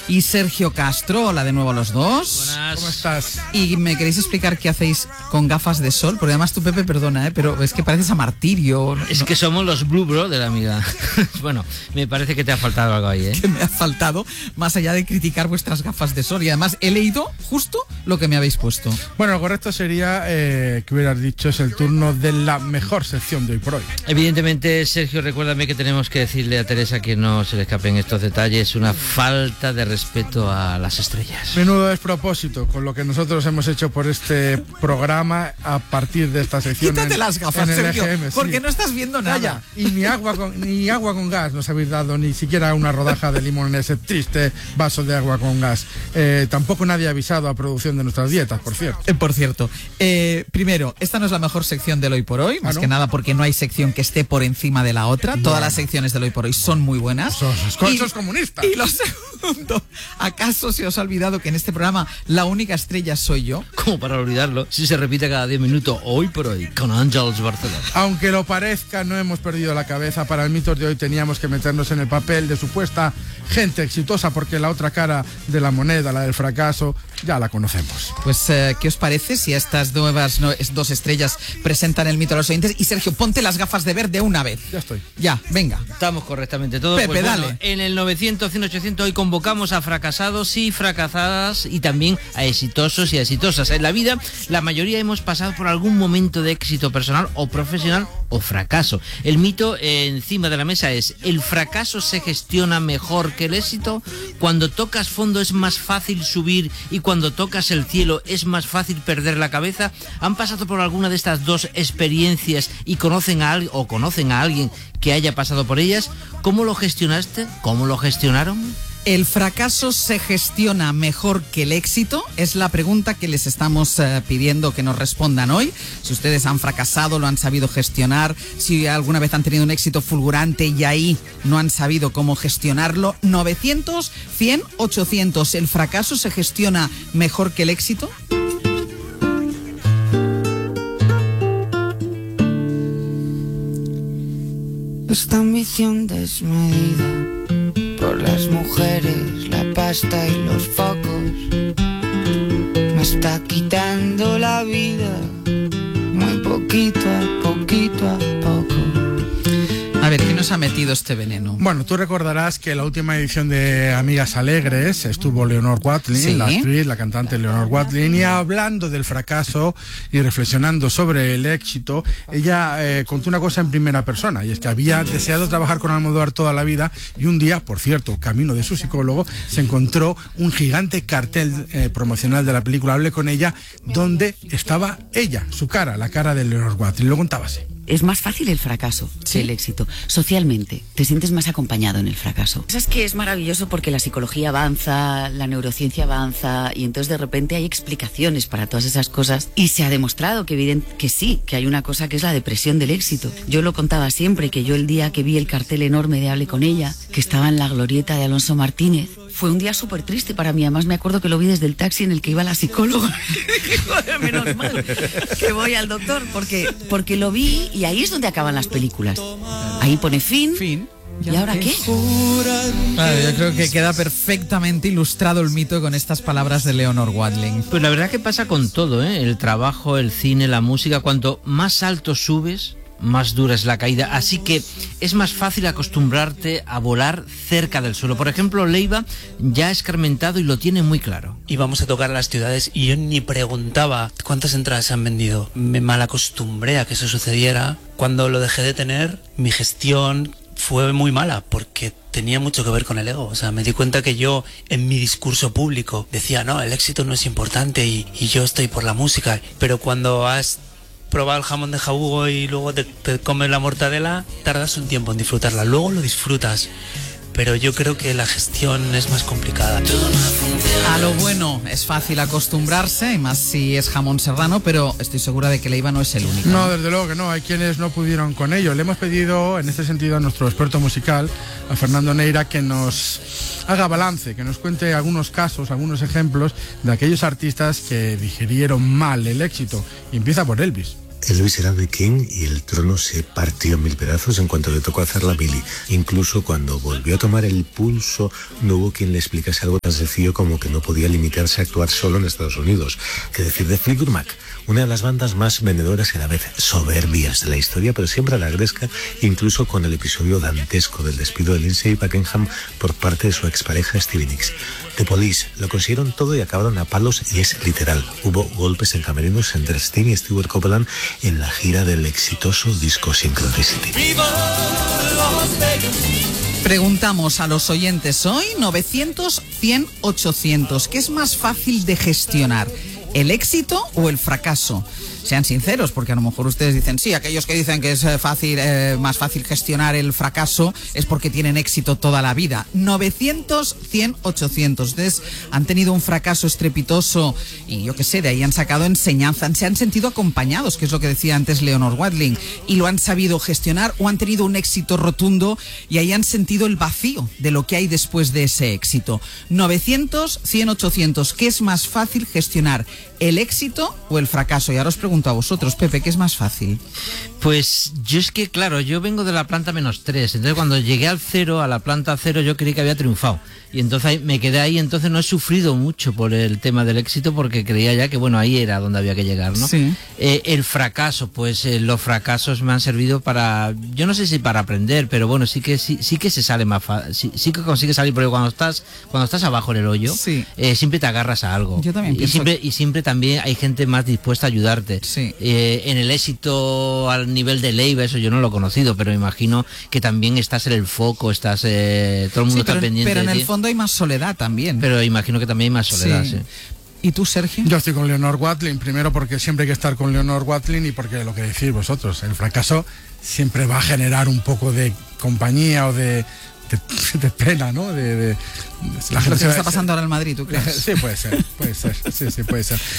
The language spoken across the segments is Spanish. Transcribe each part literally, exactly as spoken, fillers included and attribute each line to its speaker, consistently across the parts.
Speaker 1: y Sergio Castro. Hola de nuevo a los dos.
Speaker 2: Buenas.
Speaker 3: ¿Cómo estás?
Speaker 1: ¿Y me queréis explicar qué hacéis con gafas de sol? Porque además tú, Pepe, perdona, ¿eh? pero es que pareces a Martirio.
Speaker 2: Es que somos los Blue Bro de la amiga. Bueno, me parece que te ha faltado algo ahí, ¿eh?
Speaker 1: Que me ha faltado, más allá de criticar vuestras gafas de sol. Y además he leído justo lo que me habéis puesto.
Speaker 3: Bueno, lo correcto sería eh, que hubieras dicho es el turno de la mejor sección de hoy por hoy.
Speaker 2: Evidentemente, Sergio, recuérdame que tenemos que decirle a Teresa que no se le escapen estos detalles. Una falta de respeto a las estrellas.
Speaker 3: Menudo despropósito con lo que nosotros hemos hecho por este programa a partir de esta sección.
Speaker 1: Quítate
Speaker 3: en,
Speaker 1: las gafas,
Speaker 3: en el
Speaker 1: Sergio,
Speaker 3: E G M,
Speaker 1: porque
Speaker 3: sí.
Speaker 1: no estás viendo nada.
Speaker 3: Calla. Y ni agua con ni agua con gas nos habéis dado, ni siquiera una rodaja de limón en ese triste vaso de agua con gas. Eh, tampoco nadie ha avisado a producción de nuestras dietas, por cierto.
Speaker 1: Eh, por cierto, eh, primero, esta no es la mejor sección del Hoy por Hoy, más
Speaker 3: ¿Ah, no?
Speaker 1: que nada porque no hay sección que esté por encima de la otra.
Speaker 3: Bueno.
Speaker 1: Todas las secciones del Hoy por Hoy son muy buenas.
Speaker 3: Sos, sos,
Speaker 1: Y-
Speaker 3: sos comunistas.
Speaker 1: Y lo segundo, ¿acaso se os ha olvidado que en este programa la única estrella soy yo?
Speaker 2: Como para olvidarlo, si se repite cada diez minutos, hoy por hoy, con Ángels Barcelona.
Speaker 3: Aunque lo parezca, no hemos perdido la cabeza. Para el Mitos de hoy teníamos que meternos en el papel de supuesta gente exitosa, porque la otra cara de la moneda, la del fracaso, ya la conocemos.
Speaker 1: Pues, eh, ¿qué os parece si estas nuevas no, es- dos estrellas presentan el mito a los oyentes? Y Sergio, ponte las gafas de ver de una vez.
Speaker 3: Ya estoy.
Speaker 1: Ya, venga.
Speaker 2: Estamos correctamente todos.
Speaker 1: Pepe,
Speaker 2: Pues bueno,
Speaker 1: dale.
Speaker 2: en el novecientos, cien, ochocientos hoy convocamos a fracasados y fracasadas y también a exitosos y a exitosas. En la vida, la mayoría hemos pasado por algún momento de éxito personal o profesional o fracaso. El mito eh, encima de la mesa es: ¿el fracaso se gestiona mejor que el éxito? Cuando tocas fondo es más fácil subir y cuando tocas el cielo es más fácil perder la cabeza. ¿Han pasado por alguna de estas dos experiencias y conocen a alguien o conocen a alguien que haya pasado por ellas? ¿Cómo lo gestionaste? ¿Cómo lo gestionaron?
Speaker 1: ¿El fracaso se gestiona mejor que el éxito? Es la pregunta que les estamos eh, pidiendo que nos respondan hoy. Si ustedes han fracasado, lo han sabido gestionar, si alguna vez han tenido un éxito fulgurante y ahí no han sabido cómo gestionarlo. novecientos, cien, ochocientos. ¿El fracaso se gestiona mejor que el éxito?
Speaker 4: Esta ambición desmedida por las mujeres, la pasta y los focos me está quitando la vida, muy poquito a poquito a poco.
Speaker 1: A ver, ¿qué nos ha metido este veneno?
Speaker 3: Bueno, tú recordarás que en la última edición de Amigas Alegres estuvo Leonor Watling,
Speaker 1: Sí.
Speaker 3: la actriz, la cantante Leonor Watling, y hablando del fracaso y reflexionando sobre el éxito, ella eh, contó una cosa en primera persona, y es que había deseado trabajar con Almodóvar toda la vida, y un día, por cierto, camino de su psicólogo, se encontró un gigante cartel eh, promocional de la película Hable con ella, donde estaba ella, su cara, la cara de Leonor Watling. Lo contaba así.
Speaker 5: Es más fácil el fracaso que el éxito. Socialmente, te sientes más acompañado en el fracaso. Es que es maravilloso porque la psicología avanza, la neurociencia avanza y entonces de repente hay explicaciones para todas esas cosas y se ha demostrado que, evident que sí, que hay una cosa que es la depresión del éxito. Yo lo contaba siempre, que yo el día que vi el cartel enorme de Hable con ella, que estaba en la glorieta de Alonso Martínez, fue un día súper triste para mí. Además me acuerdo que lo vi desde el taxi en el que iba la psicóloga. Joder, menos mal que voy al doctor, porque, porque lo vi y ahí es donde acaban las películas. Ahí pone fin.
Speaker 1: Fin.
Speaker 5: ¿Y ahora qué?
Speaker 1: Claro, yo creo que queda perfectamente ilustrado el mito con estas palabras de Leonor Watling.
Speaker 2: Pues la verdad que pasa con todo, ¿eh? El trabajo, el cine, la música. Cuanto más alto subes, más dura es la caída, así que es más fácil acostumbrarte a volar cerca del suelo. Por ejemplo, Leiva ya ha escarmentado y lo tiene muy claro.
Speaker 6: Íbamos a tocar a las ciudades y yo ni preguntaba cuántas entradas se han vendido. Me malacostumbré a que eso sucediera. Cuando lo dejé de tener, mi gestión fue muy mala porque tenía mucho que ver con el ego. O sea, me di cuenta que yo en mi discurso público decía, no, el éxito no es importante y, y yo estoy por la música. Pero cuando has probado el jamón de jabugo y luego te, te comes la mortadela, tardas un tiempo en disfrutarla. Luego lo disfrutas. Pero yo creo que la gestión es más complicada.
Speaker 1: A lo bueno es fácil acostumbrarse, y más si es jamón serrano, pero estoy segura de que Leiva no es el único.
Speaker 3: No, desde luego que no, hay quienes no pudieron con ello. Le hemos pedido en este sentido a nuestro experto musical, a Fernando Neira, que nos haga balance, que nos cuente algunos casos, algunos ejemplos de aquellos artistas que digirieron mal el éxito. Y empieza por Elvis.
Speaker 7: Elvis era The King y el trono se partió en mil pedazos en cuanto le tocó hacer la Billy. Incluso cuando volvió a tomar el pulso, no hubo quien le explicase algo tan sencillo como que no podía limitarse a actuar solo en Estados Unidos. ¿Qué decir de Fleetwood Mac? Una de las bandas más vendedoras y a la vez soberbias de la historia, pero siempre a la gresca, incluso con el episodio dantesco del despido de Lindsey Buckingham por parte de su expareja Stevie Nicks. The Police lo consiguieron todo y acabaron a palos, y es literal. Hubo golpes en camerinos entre Sting y Stuart Copeland en la gira del exitoso disco Synchronicity.
Speaker 1: Preguntamos a los oyentes hoy, novecientos, cien, ochocientos, ¿qué es más fácil de gestionar? ¿El éxito o el fracaso? Sean sinceros, porque a lo mejor ustedes dicen, sí, aquellos que dicen que es fácil, eh, más fácil gestionar el fracaso es porque tienen éxito toda la vida. novecientos, cien, ochocientos. Ustedes han tenido un fracaso estrepitoso y yo qué sé, de ahí han sacado enseñanza, se han sentido acompañados, que es lo que decía antes Leonor Watling, y lo han sabido gestionar, o han tenido un éxito rotundo y ahí han sentido el vacío de lo que hay después de ese éxito. novecientos, cien, ochocientos. ¿Qué es más fácil gestionar? ¿El éxito o el fracaso? Y ahora os pregunto a vosotros, Pepe, ¿qué es más fácil?
Speaker 2: Pues yo es que, claro, yo vengo de la planta menos tres, entonces cuando llegué al cero, a la planta cero, yo creí que había triunfado. Y entonces me quedé ahí, entonces no he sufrido mucho por el tema del éxito, porque creía ya que, bueno, ahí era donde había que llegar, ¿no?
Speaker 1: Sí.
Speaker 2: Eh, el fracaso, pues eh, los fracasos me han servido para, yo no sé si para aprender, pero bueno, sí que sí, sí que se sale más fácil, sí, sí que consigues salir, porque cuando estás cuando estás abajo en el hoyo,
Speaker 1: sí.
Speaker 2: eh, siempre te agarras a algo.
Speaker 1: Yo también
Speaker 2: y
Speaker 1: pienso
Speaker 2: siempre
Speaker 1: que...
Speaker 2: y siempre también hay gente más dispuesta a ayudarte.
Speaker 1: Sí.
Speaker 2: Eh, en el éxito al nivel de Leiva, eso yo no lo he conocido, pero me imagino que también estás en el foco, estás eh, todo el mundo
Speaker 1: Sí,
Speaker 2: está
Speaker 1: pero,
Speaker 2: pendiente
Speaker 1: pero en
Speaker 2: de
Speaker 1: el
Speaker 2: ti.
Speaker 1: fondo hay más soledad también.
Speaker 2: Pero imagino que también hay más soledad,
Speaker 1: Sí.
Speaker 2: sí.
Speaker 1: ¿Y tú, Sergio?
Speaker 3: Yo estoy con Leonor Watling, primero porque siempre hay que estar con Leonor Watling y porque lo que decís vosotros, el fracaso siempre va a generar un poco de compañía o de, de, de pena, ¿no? De, de,
Speaker 1: la gente lo que le está pasando ahora en Madrid, ¿tú crees?
Speaker 3: Sí, puede ser, puede ser, sí, sí, puede ser.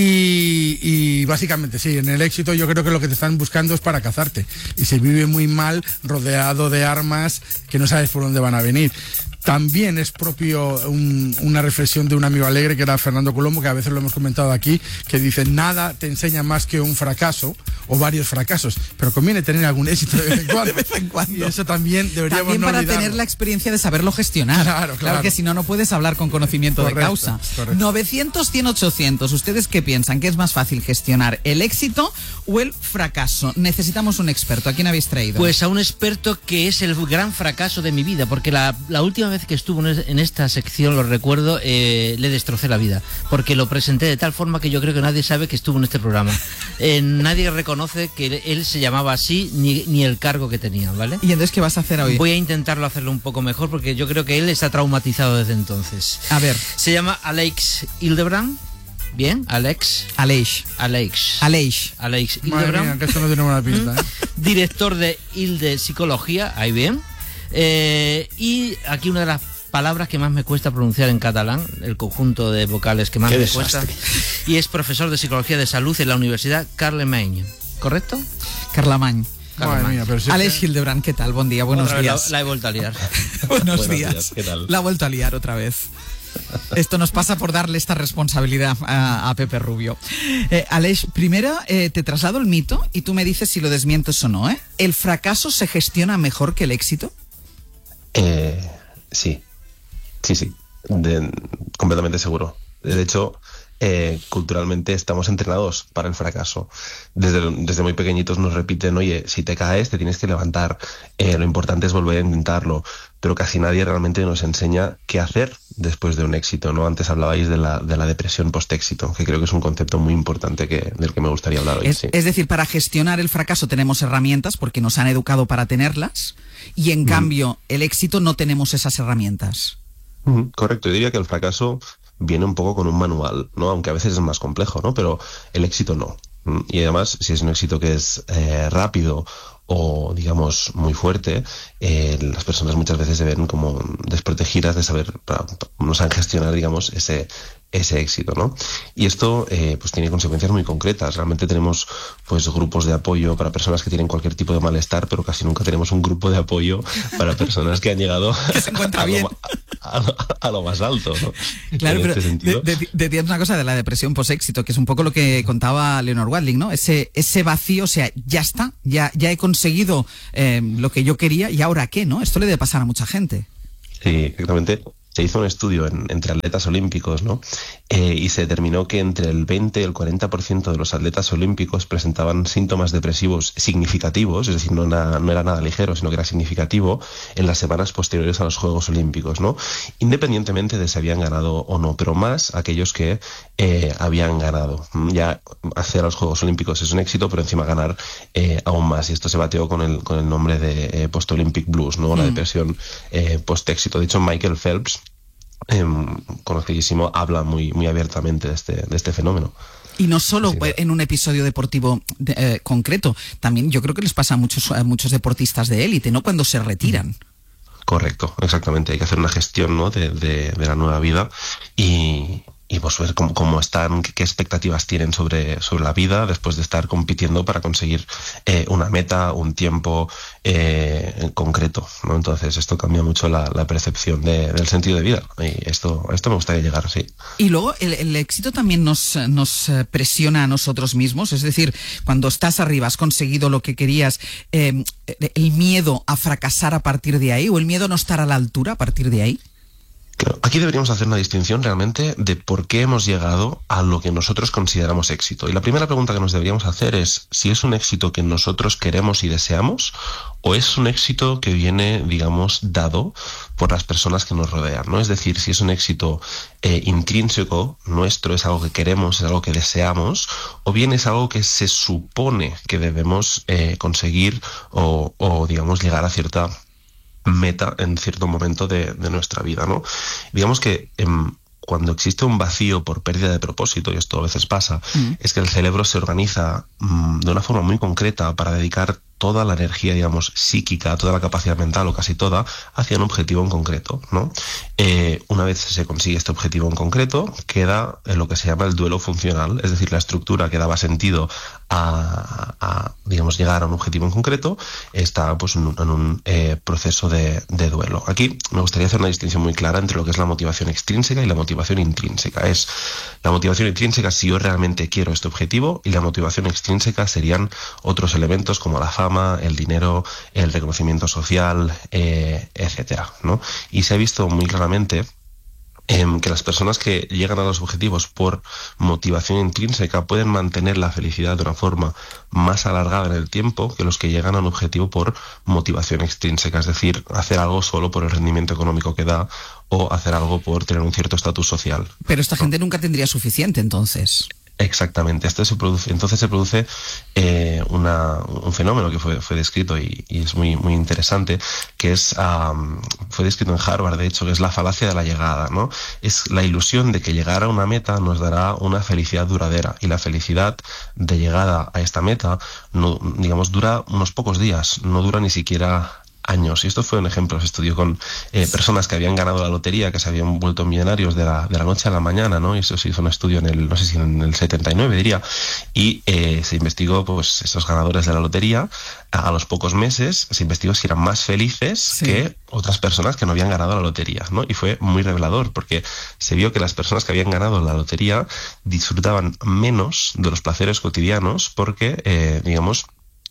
Speaker 3: Y, y básicamente, sí, en el éxito yo creo que lo que te están buscando es para cazarte. Y se vive muy mal rodeado de armas que no sabes por dónde van a venir. También es propio un, una reflexión de un amigo alegre que era Fernando Colombo, que a veces lo hemos comentado aquí, que dice, nada te enseña más que un fracaso o varios fracasos, pero conviene tener algún éxito de vez en cuando.
Speaker 1: De vez en cuando.
Speaker 3: Y eso también deberíamos
Speaker 1: También
Speaker 3: no
Speaker 1: para
Speaker 3: olvidarlo.
Speaker 1: tener la experiencia de saberlo gestionar.
Speaker 3: Claro, claro.
Speaker 1: Que si no, no puedes hablar con conocimiento
Speaker 3: Correcto,
Speaker 1: de causa.
Speaker 3: correcto.
Speaker 1: novecientos, cien, ochocientos. ¿Ustedes qué piensan? ¿Qué es más fácil gestionar? ¿El éxito o el fracaso? Necesitamos un experto. ¿A quién habéis traído?
Speaker 2: Pues a un experto que es el gran fracaso de mi vida, porque la, la última vez que estuvo en esta sección, lo recuerdo, eh, le destrocé la vida, porque lo presenté de tal forma que yo creo que nadie sabe que estuvo en este programa. Eh, nadie reconoce que él se llamaba así, ni, ni el cargo que tenía, ¿vale?
Speaker 1: ¿Y entonces qué vas a hacer hoy?
Speaker 2: Voy a intentarlo hacerlo un poco mejor, porque yo creo que él está traumatizado desde entonces.
Speaker 1: A ver.
Speaker 2: Se llama Alex Hildebrand. Bien, Alex.
Speaker 1: Aleix.
Speaker 2: Alex.
Speaker 1: Aleix.
Speaker 2: Alex
Speaker 3: Madre
Speaker 2: Hildebrand.
Speaker 3: mía, que esto no tiene buena pinta, ¿eh?
Speaker 2: Director de Hilde Psicología, ahí bien. Eh, y aquí una de las palabras que más me cuesta pronunciar en catalán, el conjunto de vocales que más
Speaker 7: Qué
Speaker 2: me
Speaker 7: desastre.
Speaker 2: cuesta, y es profesor de Psicología de Salud en la Universidad Carlemany, ¿correcto?
Speaker 1: Carlemany.
Speaker 3: Madre mía, pero si es
Speaker 1: Alex
Speaker 3: que-
Speaker 1: Hildebrand, ¿qué tal? Buen día, buenos
Speaker 2: Otra vez
Speaker 1: días.
Speaker 2: La, la he vuelto a liar.
Speaker 1: Buenos,
Speaker 8: Buenos
Speaker 1: días.
Speaker 8: días, ¿qué tal?
Speaker 1: La ha vuelto a liar otra vez. Esto nos pasa por darle esta responsabilidad a, a Pepe Rubio. Eh, Aleix, primero eh, te traslado el mito y tú me dices si lo desmientes o no, ¿eh? ¿El fracaso se gestiona mejor que el éxito?
Speaker 8: Eh, sí, sí, sí, de- completamente seguro. De hecho, eh, culturalmente estamos entrenados para el fracaso. Desde, desde muy pequeñitos nos repiten, oye, si te caes te tienes que levantar, eh, lo importante es volver a intentarlo, pero casi nadie realmente nos enseña qué hacer después de un éxito, ¿no? Antes hablabais de la, de la depresión post-éxito, que creo que es un concepto muy importante que, del que me gustaría hablar hoy.
Speaker 1: Es,
Speaker 8: sí.
Speaker 1: es decir, para gestionar el fracaso tenemos herramientas porque nos han educado para tenerlas y en cambio el éxito no tenemos esas herramientas.
Speaker 8: Ujú, correcto, yo diría que el fracaso viene un poco con un manual, ¿no? Aunque a veces es más complejo, ¿no? Pero el éxito no. Mm, Y además, si es un éxito que es eh, rápido o, digamos, muy fuerte, eh, las personas muchas veces se ven como desprotegidas de saber, para- no saben gestionar, digamos, ese ese éxito, ¿no? Y esto eh, pues tiene consecuencias muy concretas. Realmente tenemos pues grupos de apoyo para personas que tienen cualquier tipo de malestar, pero casi nunca tenemos un grupo de apoyo para personas que han llegado
Speaker 1: que se encuentra
Speaker 8: a,
Speaker 1: bien.
Speaker 8: Lo, a, lo, a lo más alto, ¿no?
Speaker 1: Claro,
Speaker 8: en
Speaker 1: pero
Speaker 8: este sentido.
Speaker 1: de, de, decías una cosa de la depresión post-éxito, que es un poco lo que contaba Leonor Watling, ¿no? Ese, ese vacío, o sea, ya está, ya, ya he conseguido eh, lo que yo quería, y ahora qué, ¿no? Esto le debe pasar a mucha gente.
Speaker 8: Sí, exactamente. Se hizo un estudio en, entre atletas olímpicos, ¿no? Eh, y se determinó que entre el veinte y el cuarenta por ciento de los atletas olímpicos presentaban síntomas depresivos significativos, es decir, no era, no era nada ligero, sino que era significativo en las semanas posteriores a los Juegos Olímpicos, ¿no? Independientemente de si habían ganado o no, pero más aquellos que eh, habían ganado. Ya hacer los Juegos Olímpicos es un éxito, pero encima ganar eh, aún más. Y esto se bateó con el, con el nombre de eh, Post-Olympic Blues, ¿no? La depresión eh, post-éxito. De hecho, Michael Phelps, Eh, conocidísimo, habla muy muy abiertamente de este de este fenómeno.
Speaker 1: Y no solo
Speaker 8: sí,
Speaker 1: en un episodio deportivo de, eh, concreto, también yo creo que les pasa a muchos a muchos deportistas de élite, ¿no? Cuando se retiran.
Speaker 8: Correcto, exactamente. Hay que hacer una gestión, ¿no? de, de, de la nueva vida y y pues ver cómo, cómo están, qué, qué expectativas tienen sobre, sobre la vida después de estar compitiendo para conseguir eh, una meta, un tiempo eh, en concreto, ¿no? Entonces esto cambia mucho la, la percepción de, del sentido de vida, y esto, esto me gustaría llegar, sí.
Speaker 1: Y luego el, el éxito también nos, nos presiona a nosotros mismos, es decir, cuando estás arriba, has conseguido lo que querías, eh, el miedo a fracasar a partir de ahí, o el miedo a no estar a la altura a partir de ahí.
Speaker 8: Claro, aquí deberíamos hacer una distinción realmente de por qué hemos llegado a lo que nosotros consideramos éxito. Y la primera pregunta que nos deberíamos hacer es si es un éxito que nosotros queremos y deseamos, o es un éxito que viene, digamos, dado por las personas que nos rodean, ¿no? Es decir, si es un éxito eh, intrínseco nuestro, es algo que queremos, es algo que deseamos, o bien es algo que se supone que debemos eh, conseguir o, o, digamos, llegar a cierta meta en cierto momento de, de nuestra vida, ¿no? Digamos que eh, cuando existe un vacío por pérdida de propósito, y esto a veces pasa, mm. es que el cerebro se organiza mm, de una forma muy concreta para dedicar toda la energía, digamos, psíquica, toda la capacidad mental o casi toda, hacia un objetivo en concreto, ¿no? Eh, una vez se consigue este objetivo en concreto, queda en lo que se llama el duelo funcional, es decir, la estructura que daba sentido a, a digamos, llegar a un objetivo en concreto, está pues en un, en un eh, proceso de, de duelo. Aquí me gustaría hacer una distinción muy clara entre lo que es la motivación extrínseca y la motivación intrínseca. Es la motivación intrínseca si yo realmente quiero este objetivo, y la motivación extrínseca serían otros elementos como la fama, el dinero, el reconocimiento social, eh, etcétera, ¿no? Y se ha visto muy claramente eh, que las personas que llegan a los objetivos por motivación intrínseca pueden mantener la felicidad de una forma más alargada en el tiempo que los que llegan a un objetivo por motivación extrínseca, es decir, hacer algo solo por el rendimiento económico que da o hacer algo por tener un cierto estatus social.
Speaker 1: Pero esta gente nunca tendría suficiente, entonces.
Speaker 8: Exactamente, esto se produce, entonces se produce eh, una, un fenómeno que fue, fue descrito y, y es muy, muy interesante, que es um, fue descrito en Harvard, de hecho, que es la falacia de la llegada, ¿no? Es la ilusión de que llegar a una meta nos dará una felicidad duradera, y la felicidad de llegada a esta meta, no, digamos, dura unos pocos días, no dura ni siquiera años. Y esto fue un ejemplo, se estudió con eh, personas que habían ganado la lotería, que se habían vuelto millonarios de la, de la noche a la mañana, ¿no? Y eso se hizo un estudio en el, no sé si en el setenta y nueve, diría, y eh, se investigó, pues, estos ganadores de la lotería, a, a los pocos meses se investigó si eran más felices sí. que otras personas que no habían ganado la lotería, ¿no? Y fue muy revelador, porque se vio que las personas que habían ganado la lotería disfrutaban menos de los placeres cotidianos porque, eh, digamos,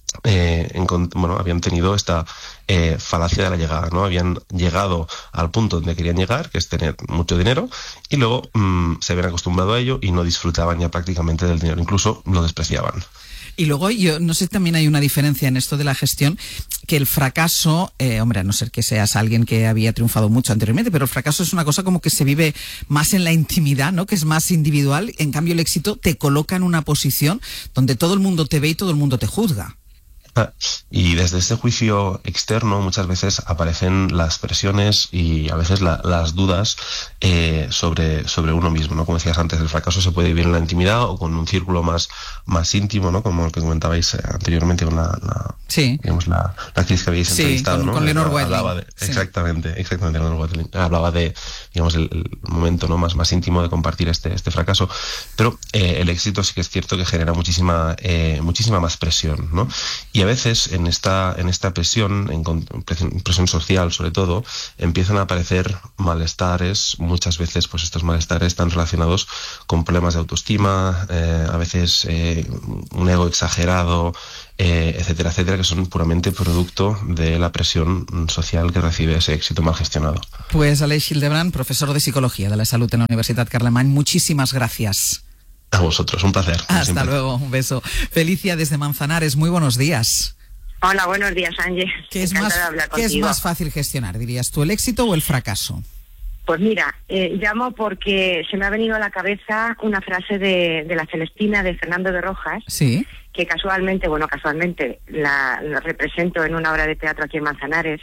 Speaker 8: Eh, en, bueno, habían tenido esta eh, falacia de la llegada, ¿no? Habían llegado al punto donde querían llegar, que es tener mucho dinero, y luego mmm, se habían acostumbrado a ello y no disfrutaban ya prácticamente del dinero, incluso lo despreciaban.
Speaker 1: Y luego, yo no sé si también hay una diferencia en esto de la gestión, que el fracaso, eh, hombre, a no ser que seas alguien que había triunfado mucho anteriormente, pero el fracaso es una cosa como que se vive más en la intimidad, ¿no? Que es más individual. En cambio, el éxito te coloca en una posición donde todo el mundo te ve y todo el mundo te juzga.
Speaker 8: Y desde ese juicio externo muchas veces aparecen las presiones y a veces la, las dudas eh, sobre, sobre uno mismo, ¿no? Como decías antes, el fracaso se puede vivir en la intimidad o con un círculo más, más íntimo, ¿no? Como el que comentabais anteriormente con la, la,
Speaker 1: sí.
Speaker 8: digamos, la, la actriz que habéis
Speaker 1: sí,
Speaker 8: entrevistado,
Speaker 1: con,
Speaker 8: ¿no?
Speaker 1: con Leonor
Speaker 8: Hablaba
Speaker 1: Watling.
Speaker 8: de, exactamente, sí. exactamente, Leonor Watling. Hablaba de, digamos, el, el momento, ¿no? más, más íntimo de compartir este, este fracaso. Pero eh, el éxito sí que es cierto que genera muchísima, eh, muchísima más presión, ¿no? Y a veces en esta, en esta presión, en presión, presión social sobre todo, empiezan a aparecer malestares. Muchas veces pues estos malestares están relacionados con problemas de autoestima, eh, a veces eh, un ego exagerado, eh, etcétera, etcétera, que son puramente producto de la presión social que recibe ese éxito mal gestionado.
Speaker 1: Pues Aleix Hildebrand, profesor de Psicología de la Salud en la Universidad Carlemany, muchísimas gracias.
Speaker 8: A vosotros, un placer.
Speaker 1: Hasta
Speaker 8: siempre.
Speaker 1: luego, un beso. Felicia desde Manzanares, muy buenos días.
Speaker 9: Hola, buenos días, Ángel.
Speaker 1: ¿Qué es, más, ¿Qué es más fácil gestionar, dirías tú, el éxito o el fracaso?
Speaker 9: Pues mira, eh, llamo porque se me ha venido a la cabeza una frase de, de la Celestina de Fernando de Rojas,
Speaker 1: sí,
Speaker 9: que casualmente, bueno, casualmente la, la represento en una obra de teatro aquí en Manzanares,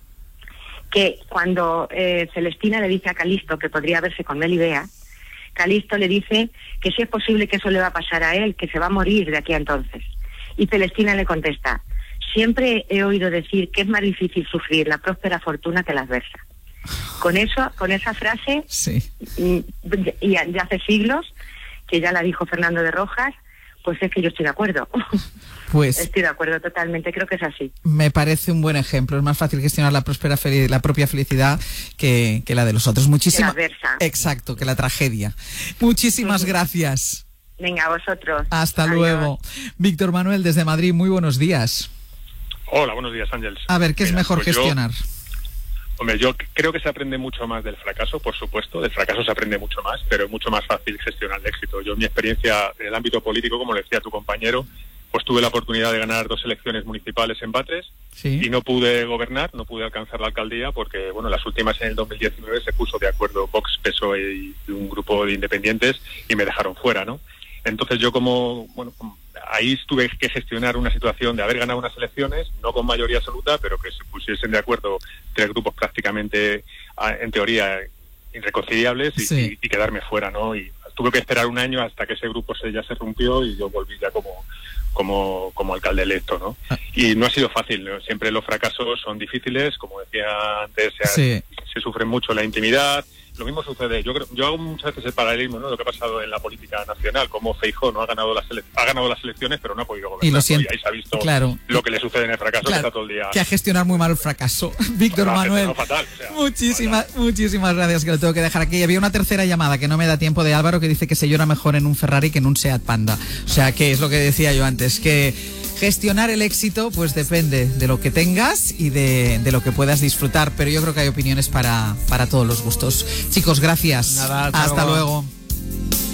Speaker 9: que cuando eh, Celestina le dice a Calisto que podría verse con Melibea, Calisto le dice que si es posible que eso le va a pasar a él, que se va a morir de aquí a entonces. Y Celestina le contesta: siempre he oído decir que es más difícil sufrir la próspera fortuna que la adversa. Con eso, con esa frase,
Speaker 1: sí.
Speaker 9: y, y ya hace siglos que ya la dijo Fernando de Rojas, pues es que yo estoy de acuerdo.
Speaker 1: Pues
Speaker 9: estoy de acuerdo totalmente, creo que es así.
Speaker 1: Me parece un buen ejemplo. Es más fácil gestionar la próspera fel- la propia felicidad que, que la de los otros. Muchísimas.
Speaker 9: Que la adversa.
Speaker 1: Exacto, que la tragedia. Muchísimas gracias.
Speaker 9: Venga, a vosotros.
Speaker 1: Hasta
Speaker 9: Adiós.
Speaker 1: luego. Víctor Manuel desde Madrid, muy buenos días.
Speaker 10: Hola, buenos días, Ángels.
Speaker 1: A ver, ¿qué es
Speaker 10: Mira,
Speaker 1: mejor
Speaker 10: pues
Speaker 1: gestionar?
Speaker 10: Yo, hombre, yo creo que se aprende mucho más del fracaso, por supuesto. Del fracaso se aprende mucho más, pero es mucho más fácil gestionar el éxito. Yo, en mi experiencia en el ámbito político, como le decía tu compañero, pues tuve la oportunidad de ganar dos elecciones municipales en Batres,
Speaker 1: sí,
Speaker 10: y no pude gobernar, no pude alcanzar la alcaldía porque, bueno, las últimas en el dos mil diecinueve se puso de acuerdo Vox, P S O E y un grupo de independientes y me dejaron fuera, ¿no? Entonces yo como, bueno, ahí tuve que gestionar una situación de haber ganado unas elecciones, no con mayoría absoluta, pero que se pusiesen de acuerdo tres grupos prácticamente, en teoría, irreconciliables y,
Speaker 1: sí.
Speaker 10: y, y quedarme fuera, ¿no? Y tuve que esperar un año hasta que ese grupo se, ya se rompió y yo volví ya como, como, como alcalde electo, ¿no? Y no ha sido fácil, ¿no? Siempre los fracasos son difíciles, como decía antes, se,
Speaker 1: sí.
Speaker 10: se sufre mucho la intimidad. Lo mismo sucede, yo creo, yo hago muchas veces el paralelismo, ¿no? Lo que ha pasado en la política nacional, como Feijóo no ha ganado las ele- ha ganado las elecciones, pero no ha podido gobernar.
Speaker 1: Y lo siento.
Speaker 10: ¿no? Y ahí se ha visto
Speaker 1: claro.
Speaker 10: lo que le sucede en el fracaso,
Speaker 1: claro.
Speaker 10: que está todo el día.
Speaker 1: Que a gestionar muy mal el fracaso. Víctor Manuel,
Speaker 10: fatal, o sea,
Speaker 1: muchísimas,
Speaker 10: fatal.
Speaker 1: muchísimas gracias, que lo tengo que dejar aquí. Había una tercera llamada que no me da tiempo, de Álvaro, que dice que se llora mejor en un Ferrari que en un Seat Panda. O sea, que es lo que decía yo antes, que gestionar el éxito pues depende de lo que tengas y de, de lo que puedas disfrutar, pero yo creo que hay opiniones para, para todos los gustos. Chicos, gracias.
Speaker 2: Nada, hasta
Speaker 1: hasta
Speaker 2: luego.
Speaker 1: luego.